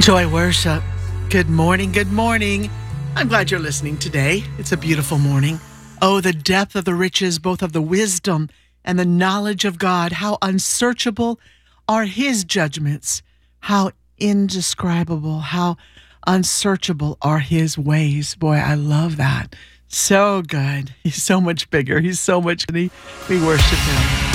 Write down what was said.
Joy Worship. Good morning. Good morning. I'm glad you're listening today. It's a beautiful morning. Oh, the depth of the riches, both of the wisdom and the knowledge of God. How unsearchable are his judgments. How indescribable, how unsearchable are his ways. Boy, I love that. So good. He's so much bigger. He's so much. We worship him.